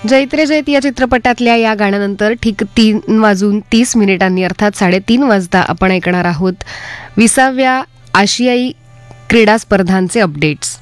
जैत रे जैत या चित्रपटातल्या या गाण्यानंतर ठीक 3:30 अर्थात 3:30 वाजता आपण ऐकणार आहोत 20व्या आशियाई क्रीडा स्पर्धांचे अपडेट्स.